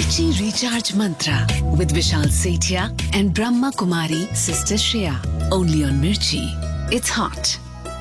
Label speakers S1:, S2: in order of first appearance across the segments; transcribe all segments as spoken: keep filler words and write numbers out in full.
S1: Mirchi Recharge Mantra with Vishal Sethia and Brahma Kumari Sister Shreya. Only on Mirchi. It's hot.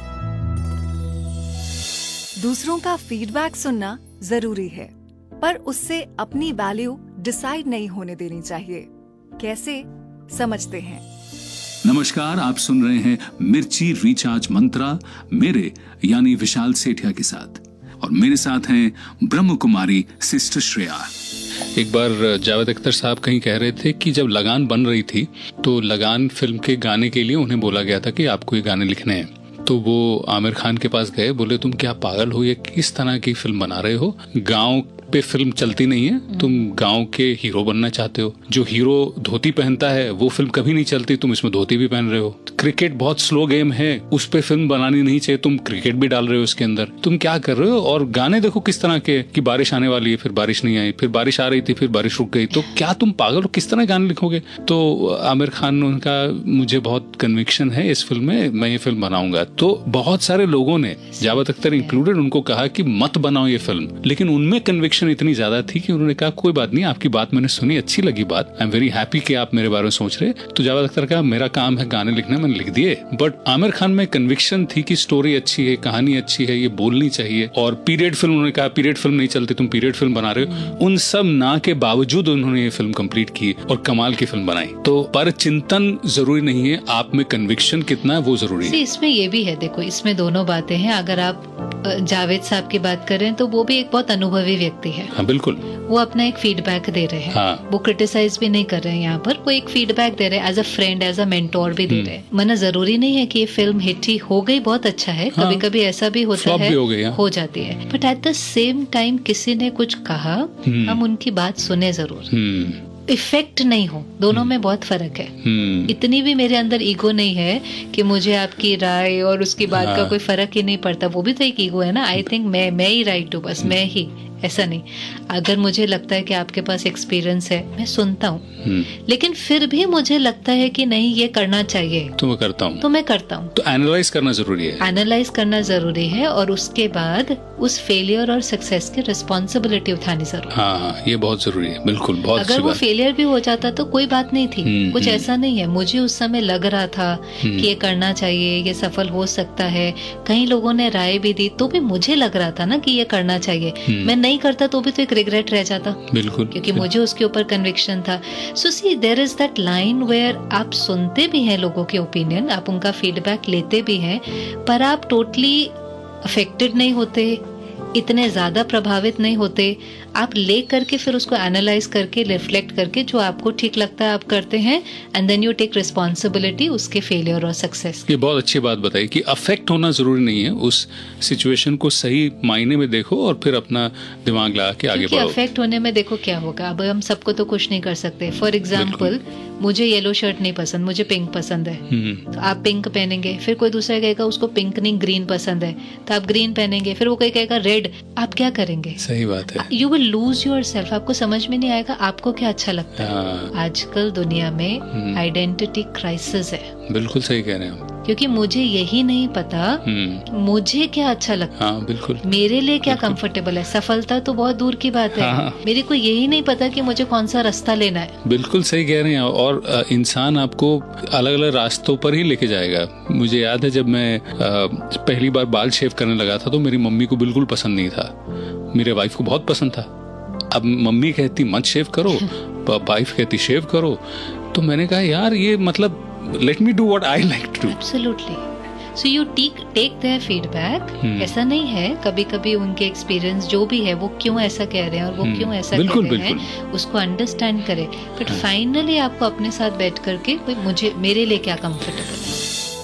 S2: दूसरों का feedback सुनना जरूरी है, पर उससे अपनी वैल्यू डिसाइड नहीं होने देनी चाहिए। कैसे, समझते हैं।
S3: नमस्कार, आप सुन रहे हैं मिर्ची रिचार्ज मंत्रा मेरे यानी विशाल सेठिया के साथ, और मेरे साथ हैं ब्रह्म कुमारी सिस्टर श्रेया। एक बार जावेद अख्तर साहब कहीं कह रहे थे कि जब लगान बन रही थी तो लगान फिल्म के गाने के लिए उन्हें बोला गया था कि आपको ये गाने लिखने हैं। तो वो आमिर खान के पास गए, बोले तुम क्या पागल हो, ये किस तरह की फिल्म बना रहे हो, गांव पे फिल्म चलती नहीं है, तुम गांव के हीरो बनना चाहते हो, जो हीरो धोती पहनता है वो फिल्म कभी नहीं चलती, तुम इसमें धोती भी पहन रहे हो, क्रिकेट बहुत स्लो गेम है, उस पे फिल्म बनानी नहीं चाहिए, तुम क्रिकेट भी डाल रहे हो उसके अंदर, तुम क्या कर रहे हो, और गाने देखो किस तरह के कि बारिश आने वाली है, फिर बारिश नहीं आई, फिर बारिश आ रही थी, फिर बारिश रुक गई, तो क्या तुम पागल हो, किस तरह गाने लिखोगे। तो आमिर खान ने उनका, मुझे बहुत कन्विक्शन है इस फिल्म में, मैं ये फिल्म बनाऊंगा। तो बहुत सारे लोगों ने, जावेद अख्तर इंक्लूडेड, उनको कहा कि मत बनाओ ये फिल्म, लेकिन उनमें कन्विक्शन इतनी ज्यादा थी कि उन्होंने कहा कोई बात नहीं, आपकी बात मैंने सुनी, अच्छी लगी बात, आई एम वेरी हैप्पी कि आप मेरे बारे में सोच रहे। तो जावेद अख्तर का मेरा काम है गाने लिखना, मैंने लिख दिए, बट आमिर खान में कन्विक्शन थी कि स्टोरी अच्छी है, कहानी अच्छी है, ये बोलनी चाहिए, और पीरियड फिल्म, उन्होंने कहा पीरियड फिल्म नहीं चलती, तुम पीरियड फिल्म बना रहे हो। उन सब ना के बावजूद उन्होंने ये फिल्म कंप्लीट की और कमाल की फिल्म बनाई। तो पर चिंतन जरूरी नहीं है, आप में कन्विक्शन कितना है वो जरूरी है।
S4: इसमें ये भी है, देखो इसमें दोनों बातें हैं। अगर आप जावेद साहब की बात करें तो वो भी एक बहुत अनुभवी व्यक्ति है।
S3: हाँ बिल्कुल,
S4: वो अपना एक फीडबैक दे रहे हैं। हाँ। वो क्रिटिसाइज भी नहीं कर रहे हैं यहाँ पर, वो एक फीडबैक दे रहे हैं, as a friend, as a mentor भी दे रहे हैं। मना जरूरी नहीं है कि ये फिल्म हिट ही हो गई, बहुत अच्छा है, हाँ। कभी कभी ऐसा भी होता है, हो, गई, हो जाती है, but at the same time किसी ने कुछ कहा, हम उनकी बात सुने जरूर, इफेक्ट नहीं हो, दोनों में बहुत फर्क है। इतनी भी मेरे अंदर ईगो नहीं है कि मुझे आपकी राय और उसकी बात हाँ। का कोई फर्क ही नहीं पड़ता, वो भी तो एक ईगो है ना। आई थिंक मैं मैं ही राइट हूँ, बस मैं ही, ऐसा नहीं। अगर मुझे लगता है कि आपके पास एक्सपीरियंस है, मैं सुनता हूँ, लेकिन फिर भी मुझे लगता है कि नहीं ये करना चाहिए, तो मैं करता हूँ तो मैं करता हूँ
S3: तो एनालाइज करना जरूरी है,
S4: एनालाइज करना जरूरी है, और उसके बाद उस फेलियर और सक्सेस की रिस्पॉन्सिबिलिटी उठानी जरूरी है।
S3: हाँ, ये बहुत जरूरी है, बिल्कुल। बहुत
S4: अगर वो फेलियर भी हो जाता तो कोई बात नहीं थी, कुछ ऐसा नहीं है। मुझे उस समय लग रहा था कि ये करना चाहिए, ये सफल हो सकता है, कई लोगों ने राय भी दी, तो भी मुझे लग रहा था ना कि ये करना चाहिए। मैं नहीं करता तो भी तो एक रिग्रेट रह जाता, बिल्कुल, क्योंकि मुझे उसके ऊपर कन्विक्शन था। सो सी, there is that line where आप सुनते भी हैं लोगों के ओपिनियन, आप उनका फीडबैक लेते भी हैं, पर आप टोटली अफेक्टेड नहीं होते, इतने ज्यादा प्रभावित नहीं होते। आप ले करके फिर उसको एनालाइज करके, रिफ्लेक्ट करके, जो आपको ठीक लगता है आप करते हैं, and then you take responsibility उसके फेलियर और सक्सेस।
S3: ये बहुत अच्छी बात बताई कि अफेक्ट होना जरूरी नहीं है, उस सिचुएशन को सही मायने में देखो और फिर अपना दिमाग लगा के आगे बढ़ो।
S4: अफेक्ट होने में देखो क्या होगा, अब हम सबको तो कुछ नहीं कर सकते। फॉर एग्जाम्पल, मुझे येलो शर्ट नहीं पसंद, मुझे पिंक पसंद है, तो आप पिंक पहनेंगे, फिर कोई दूसरा कहेगा उसको पिंक नहीं ग्रीन पसंद है, तो आप ग्रीन पहनेंगे, फिर वो कोई कहेगा रेड, आप क्या करेंगे?
S3: सही बात है,
S4: you will lose your self, आपको समझ में नहीं आएगा आपको क्या अच्छा लगता है। आजकल दुनिया में आइडेंटिटी क्राइसिस है। बिल्कुल
S3: सही कह रहे हैं आप,
S4: क्योंकि मुझे यही नहीं पता मुझे क्या अच्छा लगता है।
S3: हाँ, बिल्कुल,
S4: मेरे लिए क्या कंफर्टेबल है। सफलता तो बहुत दूर की बात है, हाँ। मेरे को यही नहीं पता कि मुझे कौन सा रास्ता लेना है।
S3: बिल्कुल सही कह रहे हैं, और इंसान आपको अलग अलग रास्तों पर ही लेके जाएगा। मुझे याद है जब मैं पहली बार बाल शेव करने लगा था तो मेरी मम्मी को बिल्कुल पसंद नहीं था, मेरे वाइफ को बहुत पसंद था। अब मम्मी कहती मत शेव करो, वाइफ कहती शेव करो, तो मैंने कहा यार ये मतलब let me do what I like to do.
S4: Absolutely. So you take take their feedback. hmm. ऐसा नहीं है, कभी कभी उनके एक्सपीरियंस जो भी है वो क्यों ऐसा कह रहे हैं और वो hmm. क्यों ऐसा बिल्कुल, कह रहे हैं, उसको अंडरस्टैंड करें, बट फाइनली आपको अपने साथ बैठ करके कोई मुझे मेरे लिए क्या कंफर्टेबल है।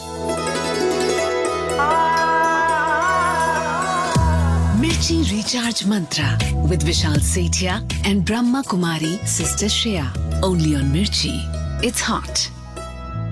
S1: Mirchi Recharge Mantra with Vishal Sethia and Brahma Kumari Sister Shreya. Only on Mirchi. It's hot.